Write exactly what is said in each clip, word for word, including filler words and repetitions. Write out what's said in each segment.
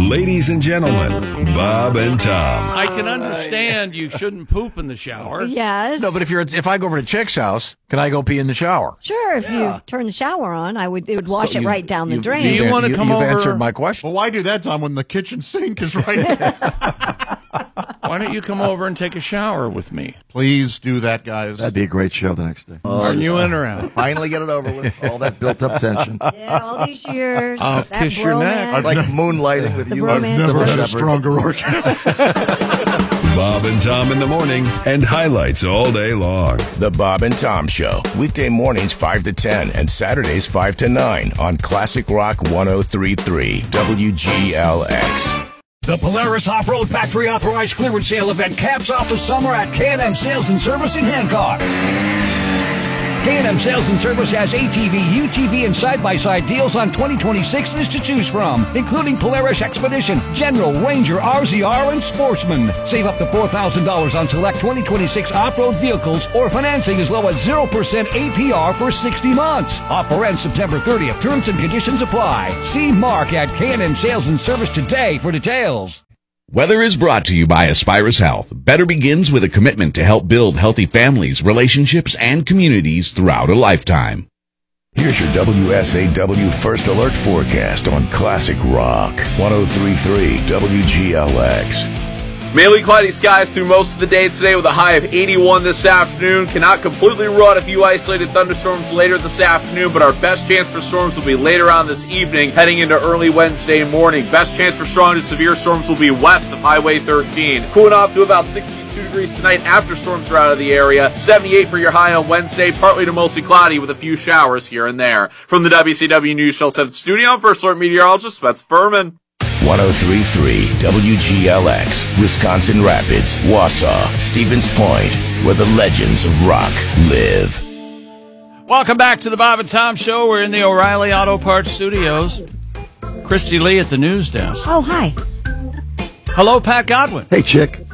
Ladies and gentlemen, Bob and Tom. I can understand you shouldn't poop in the shower. Yes. No, but if you're if I go over to Chick's house, can I go pee in the shower? Sure, if Yeah. you turn the shower on, I would it would wash So it you- right down the you- drain. Do you you've- wanna come you've over- answered my question. Well, why do that, Tom, when the kitchen sink is right there? Why don't you come over and take a shower with me? Please do that, guys. That'd be a great show the next day. Are you in or out? Finally get it over with. All that built-up tension. Yeah, all these years. I'll that kiss your neck. bromance. Like moonlighting with The you. bromance. I've Never had a stronger orgasm. Bob and Tom in the morning and highlights all day long. The Bob and Tom Show, weekday mornings five to ten and Saturdays five to nine on Classic Rock one oh three point three W G L X. The Polaris Off-Road Factory Authorized Clearance Sale event caps off the summer at K and M Sales and Service in Hancock. K and M Sales and Service has A T V, U T V, and side-by-side deals on twenty twenty-sixes to choose from, including Polaris Expedition, General, Ranger, R Z R, and Sportsman. Save up to four thousand dollars on select twenty twenty-six off-road vehicles or financing as low as zero percent A P R for sixty months. Offer ends September thirtieth. Terms and conditions apply. See Mark at K and M Sales and Service today for details. Weather is brought to you by Aspirus Health. Better begins with a commitment to help build healthy families, relationships, and communities throughout a lifetime. Here's your W S A W First Alert forecast on Classic Rock one oh three point three W G L X. Mainly cloudy skies through most of the day today with a high of eighty-one this afternoon. Cannot completely rule out a few isolated thunderstorms later this afternoon, but our best chance for storms will be later on this evening, heading into early Wednesday morning. Best chance for strong to severe storms will be west of Highway thirteen. Cooling off to about sixty-two degrees tonight after storms are out of the area. seventy-eight for your high on Wednesday, partly to mostly cloudy with a few showers here and there. From the W C W News Channel seven studio, I'm First Alert meteorologist Spence Furman. one oh three point three W G L X, Wisconsin Rapids, Wausau, Stevens Point, where the legends of rock live. Welcome back to the Bob and Tom Show. We're in the O'Reilly Auto Parts Studios. Christy Lee at the news desk. Oh, hi. Hello, Pat Godwin. Hey, chick.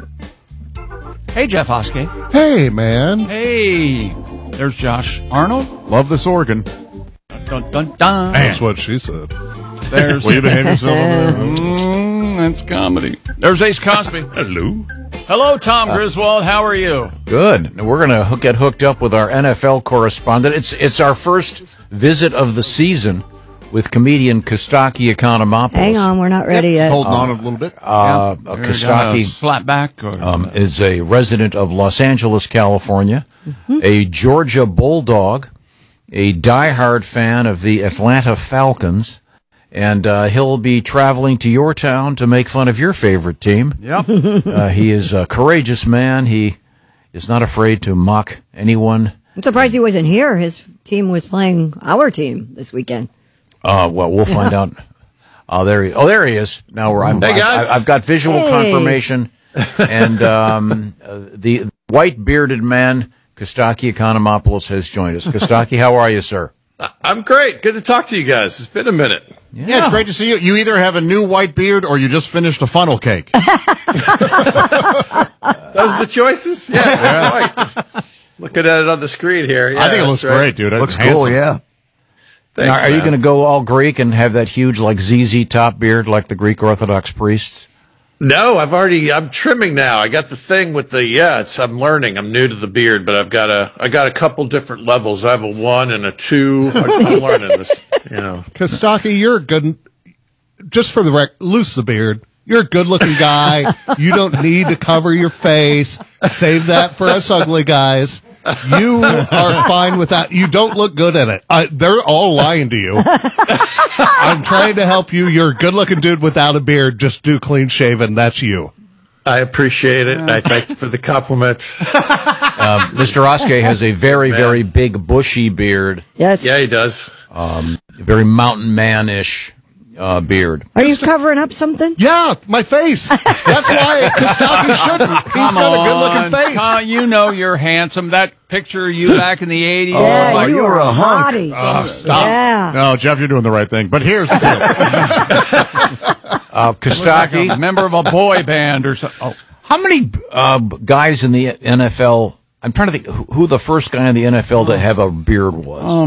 Hey, Jeff Oskey. Hey, man. Hey, there's Josh Arnold. Love this organ. Dun, dun, dun. That's what she said. There's Will you behave yourself over there? Mm, that's comedy. There's Ace Cosby. Hello. Hello, Tom Griswold. How are you? Good. We're going to get hooked up with our N F L correspondent. It's it's our first visit of the season with comedian Kostaki Economopoulos. Hang on, we're not ready yet. Holding on a little bit. Uh, You're gonna Kostaki slap back or um, is a resident of Los Angeles, California, a Georgia Bulldog, a diehard fan of the Atlanta Falcons, and uh, he'll be traveling to your town to make fun of your favorite team. Yep. Uh, he is a courageous man. He is not afraid to mock anyone. I'm surprised he wasn't here. His team was playing our team this weekend. Uh, well, we'll find out. Oh, there he. Oh, there he is. Now we're. I'm, Hey, guys. I, I've got visual Hey. confirmation, and um, uh, the white bearded man, Kostaki Economopoulos, has joined us. Kostaki, how are you, sir? I'm great. Good to talk to you guys. It's been a minute. Yeah, Yeah, it's great to see you. You either have a new white beard or you just finished a funnel cake. Those are the choices? Yeah. Right. Looking at it on the screen here. Yeah, I think it looks that's right. great, dude. Looks It's cool, handsome. yeah. Now, Thanks, are you man. going to go all Greek and have that huge, like Z Z top beard, like the Greek Orthodox priests? No, I've already, I'm trimming now. I got the thing with the, yeah, it's, I'm learning. I'm new to the beard, but I've got a, I got a couple different levels. I have a one and a two. I'm learning this, you know. Kostaki, you're a good, just for the rec, loose the beard. You're a good-looking guy. You don't need to cover your face. Save that for us ugly guys. You are fine with that. You don't look good in it. I, they're all lying to you. I'm trying to help you. You're a good-looking dude without a beard. Just do clean-shaven. That's you. I appreciate it. I thank you for the compliment. Um, Mister Oskey has a very, very big, bushy beard. Yes. Yeah, he does. Um, very mountain man-ish uh, beard. Are you covering up something? Yeah, my face. That's why Kostaki shouldn't. He's Come got a on. good-looking face. Uh, you know you're handsome. That picture of you back in the eighties. Yeah, Oh, you, you were were a a hunk. hottie. Oh, stop. Yeah. No, Jeff, you're doing the right thing. But here's the deal. Uh, Like a Kostaki, member of a boy band or something. Oh, how many uh, guys in the N F L? I'm trying to think who, who the first guy in the N F L to have a beard was. oh